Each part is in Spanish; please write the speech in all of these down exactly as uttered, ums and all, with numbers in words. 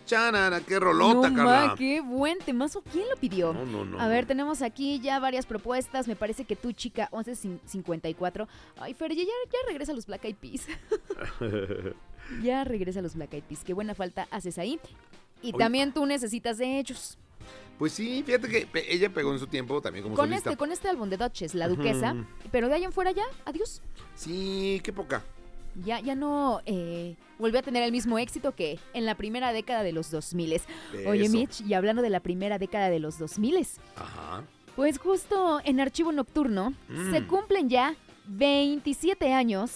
Chanana, qué rolota, no, Carla. Ma, qué buen temazo. ¿Quién lo pidió? No, no, no. A ver, no. tenemos aquí ya varias propuestas. Me parece que tú, chica, once cincuenta y cuatro. Ay, Fer, ya, ya regresa a los Black Eyed Peas. Ya regresa a los Black Eyed Peas. Qué buena falta haces ahí. Y Oye. también tú necesitas de ellos. Pues sí, fíjate que pe- ella pegó en su tiempo también como Con solista. este, con este álbum de Duchess, La Duquesa. Ujú. Pero de ahí en fuera ya, adiós. Sí, qué poca. Ya, ya no eh, volvió a tener el mismo éxito que en la primera década de los dos mil. Oye, Eso. Mitch, y hablando de la primera década de los dos mil, Ajá. pues justo en Archivo Nocturno Mm. se cumplen ya veintisiete años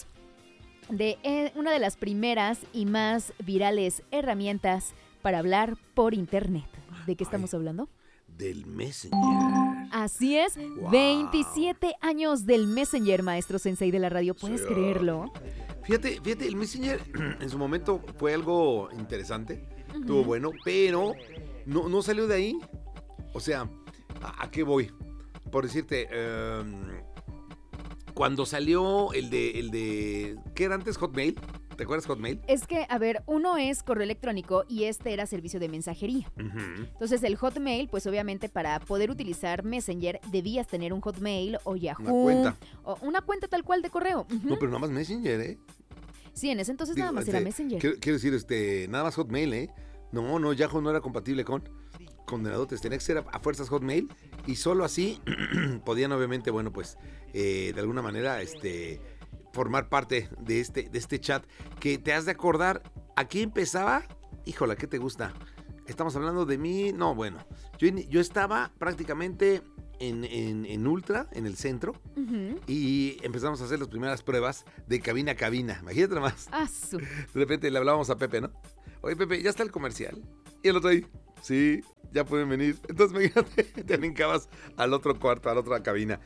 de eh, una de las primeras y más virales herramientas para hablar por internet. ¿De qué estamos Ay. hablando? Del Messenger. Así es, Wow. veintisiete años del Messenger, maestro Sensei de la radio. ¿Puedes Sí. creerlo? Fíjate, fíjate, el Messenger en su momento fue algo interesante, Ujú. estuvo bueno, pero no, no salió de ahí. O sea, ¿a, a qué voy? Por decirte, em, cuando salió el de, el de, ¿qué era antes? Hotmail. ¿Te acuerdas Hotmail? Es que, a ver, uno es correo electrónico y este era servicio de mensajería. Ujú. Entonces, el Hotmail, pues obviamente para poder utilizar Messenger debías tener un Hotmail o Yahoo. Una cuenta. O una cuenta tal cual de correo. Ujú. No, pero nada más Messenger, ¿eh? Sí, en ese entonces Digo, nada más este, era Messenger. Quiero, quiero decir, este, nada más Hotmail, ¿eh? No, no, Yahoo no era compatible con condenadotes. Tenía que ser a, a fuerzas Hotmail y solo así podían, obviamente, bueno, pues, eh, de alguna manera, este, formar parte de este, de este chat que te has de acordar. Aquí empezaba, híjola, ¿qué te gusta? Estamos hablando de mí, no, bueno, yo, in- yo estaba prácticamente en, en, en Ultra, en el centro, Ujú. y empezamos a hacer las primeras pruebas de cabina a cabina. Imagínate nomás. Ah, su- De repente le hablábamos a Pepe, ¿no? Oye, Pepe, ¿ya está el comercial? Y el otro ahí, sí, ya pueden venir. Entonces, imagínate, te brincabas al otro cuarto, a la otra cabina.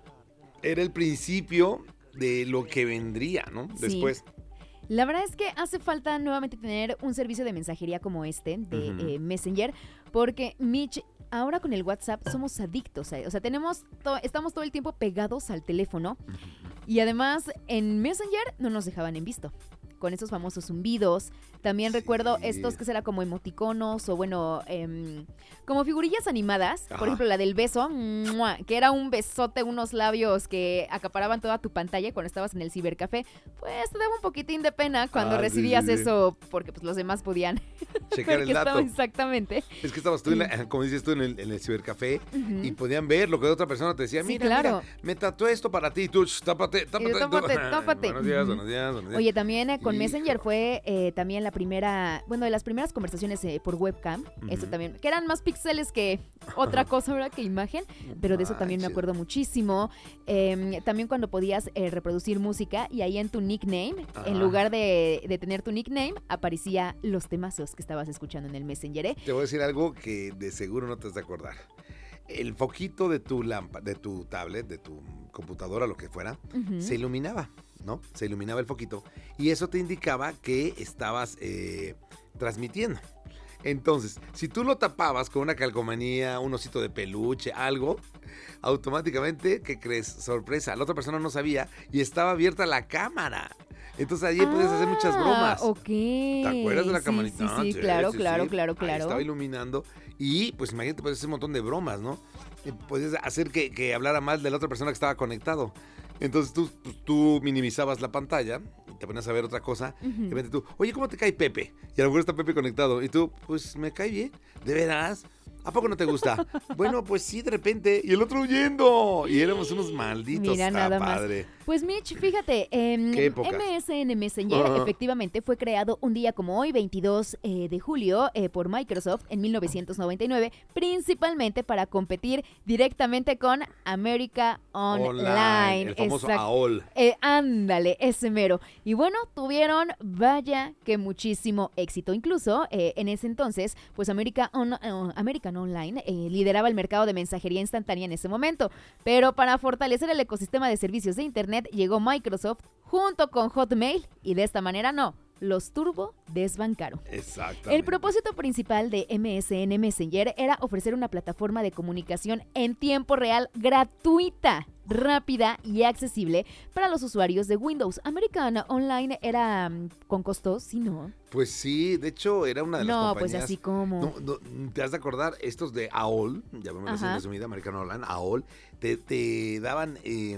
Era el principio de lo que vendría, ¿no? Sí. Después. La verdad es que hace falta nuevamente tener un servicio de mensajería como este, de Ujú. eh, Messenger, porque Mitch, ahora con el WhatsApp somos adictos, a- o sea, tenemos to- estamos todo el tiempo pegados al teléfono y además en Messenger no nos dejaban en visto. Con esos famosos zumbidos. También Sí. recuerdo estos que será como emoticonos o bueno, em, como figurillas animadas. Ajá. Por ejemplo, la del beso, ¡mua! Que era un besote, unos labios que acaparaban toda tu pantalla cuando estabas en el cibercafé. Pues te daba un poquitín de pena cuando Ah, sí, recibías sí, sí. eso, porque pues los demás podían Checar ver el que dato. estaba exactamente. Es que estabas tú, en la- como dices tú, en el, en el cibercafé Ujú. y podían ver lo que otra persona te decía. Sí, Mira, claro. mira, me tatué esto para ti. Tú, sh, tápate, tápate. Y tápate, tápate. Buenos días, Ujú. buenos días, buenos días. Oye, también eh, con Hijo. Messenger fue eh, también la primera, bueno, de las primeras conversaciones eh, por webcam, Ujú. eso también, que eran más píxeles que otra cosa, ¿verdad? Que imagen, pero de eso también me Manches. acuerdo muchísimo. Eh, también cuando podías eh, reproducir música y ahí en tu nickname, Ajá. en lugar de, de tener tu nickname, aparecía los temazos que estabas escuchando en el Messenger, ¿eh? Te voy a decir algo que de seguro no te has de acordar. El foquito de tu lámpara, de tu tablet, de tu computadora, lo que fuera, Ujú. se iluminaba, ¿no? Se iluminaba el foquito y eso te indicaba que estabas eh, transmitiendo. Entonces, si tú lo tapabas con una calcomanía, un osito de peluche, algo, automáticamente, ¿qué crees? Sorpresa, la otra persona no sabía y estaba abierta la cámara. Entonces allí podías hacer muchas bromas. Ah, ok. ¿Te acuerdas de la Sí, camarita? Sí, sí, Sí, claro, sí, claro, sí. claro, Ahí claro. estaba iluminando y pues imagínate, puedes hacer un montón de bromas, ¿no? Eh, Podías hacer que, que hablara mal de la otra persona que estaba conectado. Entonces tú, pues, tú minimizabas la pantalla y te ponías a ver otra cosa. Ujú. Y de repente tú, oye, ¿cómo te cae Pepe? Y a lo mejor está Pepe conectado. Y tú, pues me cae bien. ¿De veras? ¿A poco no te gusta? Bueno, pues sí, de repente. Y el otro huyendo. Y éramos unos malditos. Mira, Está nada más. padre. Pues Mitch, fíjate, em, ¿Qué épocas? M S N Messenger Ajá. efectivamente fue creado un día como hoy, veintidós eh, de julio, eh, por Microsoft en mil novecientos noventa y nueve, principalmente para competir directamente con America Online. El famoso Exact- A O L. Eh, ándale, ese mero. Y bueno, tuvieron, vaya, que muchísimo éxito. Incluso eh, en ese entonces, pues America On- eh, American Online eh, lideraba el mercado de mensajería instantánea en ese momento. Pero para fortalecer el ecosistema de servicios de Internet, llegó Microsoft junto con Hotmail y de esta manera no, los turbo desbancaron. Exactamente. El propósito principal de M S N Messenger era ofrecer una plataforma de comunicación en tiempo real gratuita. rápida y accesible para los usuarios de Windows. American Online era um, con costos, ¿sí no? Pues sí, de hecho era una de las no, compañías. No, pues así como. No, no, te has de acordar, estos de A O L, llamémoslo así en resumida, American Online, A O L, te, te daban, eh,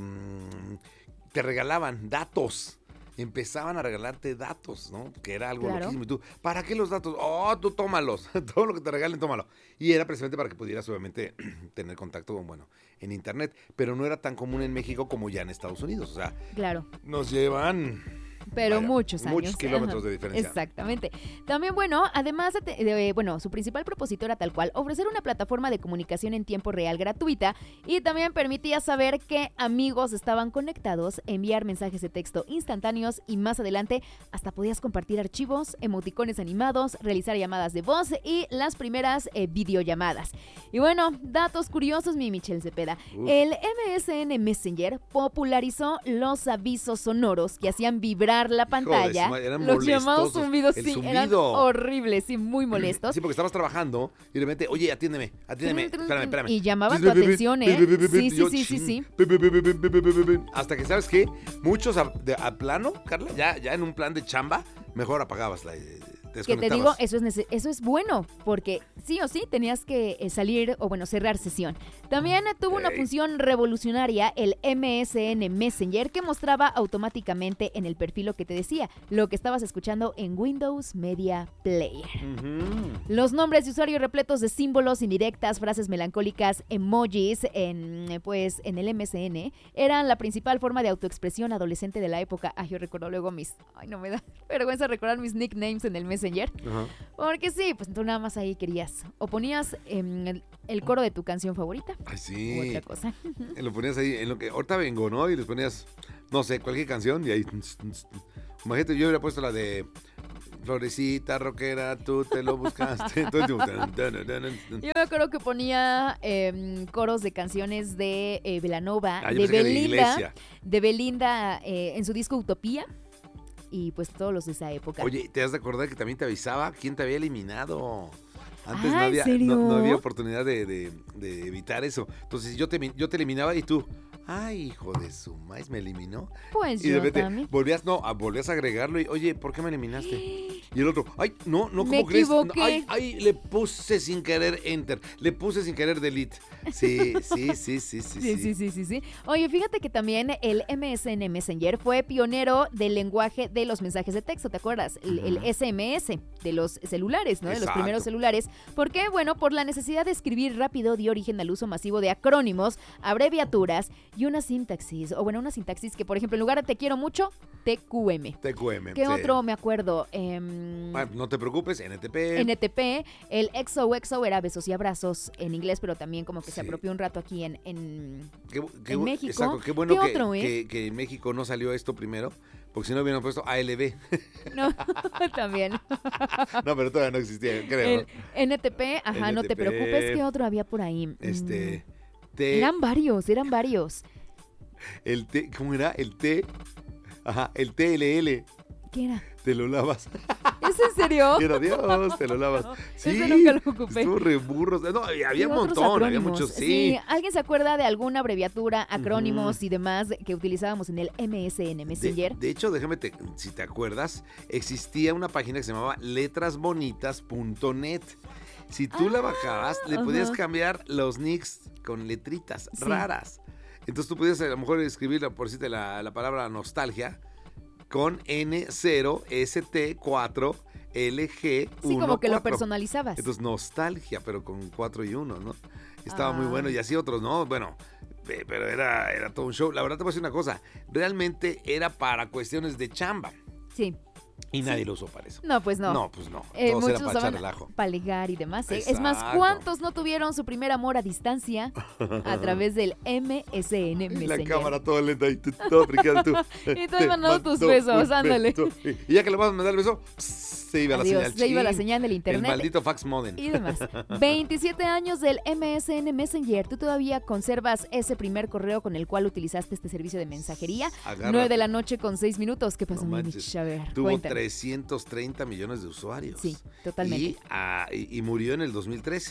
te regalaban datos. Empezaban a regalarte datos, ¿no? Que era algo claro. loquísimo. Y tú, ¿para qué los datos? Oh, tú tómalos. Todo lo que te regalen, tómalo. Y era precisamente para que pudieras, obviamente, tener contacto con, bueno, en internet. Pero no era tan común en México como ya en Estados Unidos. O sea, claro. Nos llevan... Pero Vaya, muchos años. Muchos kilómetros Ajá. de diferencia. Exactamente. También, bueno, además de, de, bueno, su principal propósito era tal cual, ofrecer una plataforma de comunicación en tiempo real gratuita y también permitía saber qué amigos estaban conectados, enviar mensajes de texto instantáneos y más adelante hasta podías compartir archivos, emoticones animados, realizar llamadas de voz y las primeras eh, videollamadas. Y bueno, datos curiosos, mi Michelle Cepeda. Uf. El M S N Messenger popularizó los avisos sonoros que hacían vibrar la pantalla, Joder, eran los llamados zumbidos, sí, zumbido. Eran horribles, sí, muy molestos. Sí, porque estabas trabajando y de repente, oye, atiéndeme, atiéndeme, espérame, espérame. Y llamaban tu atención, ¿eh? Sí, sí, sí, sí, sí. Hasta que, ¿sabes qué? Muchos a, de, a plano, Carla, ya, ya en un plan de chamba, mejor apagabas la... Que te digo, eso es, eso es bueno, porque sí o sí tenías que eh, salir o bueno, cerrar sesión. También eh, tuvo una función revolucionaria el M S N Messenger que mostraba automáticamente en el perfil lo que te decía, lo que estabas escuchando en Windows Media Player. Uh-huh. Los nombres de usuario repletos de símbolos, indirectas, frases melancólicas, emojis en, pues, en el M S N eran la principal forma de autoexpresión adolescente de la época. Ay, yo recuerdo luego mis... Ay, no me da vergüenza recordar mis nicknames en el Messenger. Uh-huh. Porque sí, pues tú nada más ahí querías o ponías eh, el, el coro de tu canción favorita. Ay, sí. U otra cosa. Lo ponías ahí en lo que ahorita vengo, ¿no? Y les ponías, no sé, cualquier canción y ahí. Imagínate, yo hubiera puesto la de Florecita rockera, tú te lo buscaste. Yo me acuerdo que ponía eh, coros de canciones de eh, Belanova, ah, de, Belinda, de, de Belinda eh, en su disco Utopía. Y pues todos los de esa época. Oye, ¿te has de acordar que también te avisaba quién te había eliminado? Antes ah, no, había, ¿en serio? no, no había oportunidad de, de, de evitar eso. Entonces yo te, yo te eliminaba y tú, ay, hijo de su maíz, me eliminó. Pues y de yo repente también. volvías, no, volvías a agregarlo y, oye, ¿por qué me eliminaste? Y el otro, ay, no, no, ¿cómo me crees? equivoqué. No, ay, ay, le puse sin querer enter, le puse sin querer delete. Sí, sí, sí, sí, sí, sí. Sí, sí, sí, sí. Oye, fíjate que también el M S N Messenger fue pionero del lenguaje de los mensajes de texto, ¿te acuerdas? El, el S M S de los celulares, ¿no? De Exacto. los primeros celulares. ¿Por qué? Bueno, por la necesidad de escribir rápido dio origen al uso masivo de acrónimos, abreviaturas y una sintaxis, o bueno, una sintaxis que, por ejemplo, en lugar de te quiero mucho, T Q M. T Q M. ¿Qué sí. otro me acuerdo? Eh, ah, no te preocupes, N T P. N T P, el X O X O era besos y abrazos en inglés, pero también como que sí. se apropió un rato aquí en, en, qué, qué, en México. Exacto, qué bueno ¿Qué que, otro, eh? que, que en México no salió esto primero, porque si no hubieran puesto A L B. No, también. No, pero todavía no existía, creo. El N T P, ajá, N T P, no te preocupes, ¿qué otro había por ahí? Este, mm, T... Eran varios, eran varios. El T, ¿cómo era? El T, ajá, el T L L. ¿Qué era? Te lo lavas. ¿Es en serio? Y era Dios, te lo lavas. No, sí, ese nunca lo ocupé. Estuvo re burros. No, había un montón, acrónimos? había muchos, sí. sí. ¿Alguien se acuerda de alguna abreviatura, acrónimos uh-huh. y demás que utilizábamos en el M S N Messenger? De, de hecho, déjame, te, si te acuerdas, existía una página que se llamaba letras bonitas punto net. Si tú ah, la bajabas, le uh-huh. podías cambiar los nicks con letritas sí. raras. Entonces tú podías a lo mejor escribir, por decirte, la, la palabra nostalgia con N cero S T cuatro L G uno. Sí, como que cuatro. Lo personalizabas. Entonces, nostalgia, pero con cuatro y uno, ¿no? Estaba ah. muy bueno. Y así otros, ¿no? Bueno, pero era, era todo un show. La verdad te voy a decir una cosa. Realmente era para cuestiones de chamba. Sí. Y nadie sí. lo usó para eso. No, pues no. No, pues no. Eh, Todos muchos eran para echar usaban relajo. Para ligar y demás. ¿eh? Es más, ¿cuántos no tuvieron su primer amor a distancia a través del M S N Messenger? La cámara toda lenta y todo fricada tú. Y tú mandando tus besos, ándale. Y ya que le vas a mandar el beso, se iba Adiós, la señal. Se iba la señal del internet. El maldito fax modem. Y demás. veintisiete años del M S N Messenger. ¿Tú todavía conservas ese primer correo con el cual utilizaste este servicio de mensajería? Agárrate. nueve de la noche con seis minutos. ¿Qué pasó, no Mitch? A ver, Tuvo cuéntame. trescientos treinta millones de usuarios. Sí, totalmente. Y, uh, y, y murió en el dos mil trece.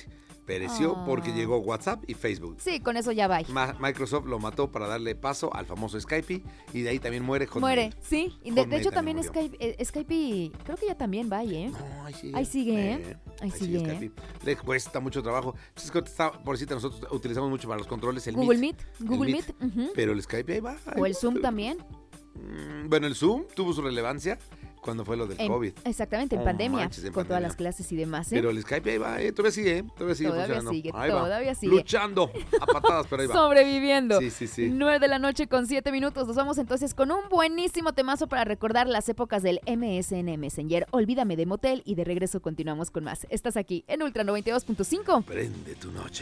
pereció Oh. porque llegó WhatsApp y Facebook. Sí, con eso ya va. Ma- Microsoft lo mató para darle paso al famoso Skype y de ahí también muere Hotmail. Muere, sí. Y de, de Hotmail hecho también también murió. Skype, eh, Skype, creo que ya también va, ¿eh? No, ahí sigue. Ahí sigue, ¿eh? Eh, Ahí sigue, Skype. Le cuesta mucho trabajo. Es que está, por decirte, nosotros utilizamos mucho para los controles el Google Meet, Meet, Google el Meet. ujú. pero el Skype ahí va. ahí O el va, Zoom pero- también. Mm, Bueno, el Zoom tuvo su relevancia cuando fue lo del En- COVID. Exactamente, en Oh, pandemia, manches, en con todas pandemia. las clases y demás, ¿eh? Pero el Skype ahí va, eh, todavía sigue, eh, todavía sigue Todavía funcionando. sigue, Ahí va. todavía sigue. Luchando a patadas, pero ahí va. Sobreviviendo. Sí, sí, sí. nueve de la noche con siete minutos. Nos vamos entonces con un buenísimo temazo para recordar las épocas del M S N Messenger. Olvídame de Motel y de regreso continuamos con más. Estás aquí en Ultra noventa y dos punto cinco. Prende tu noche.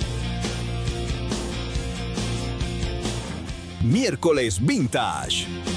Miércoles Vintage.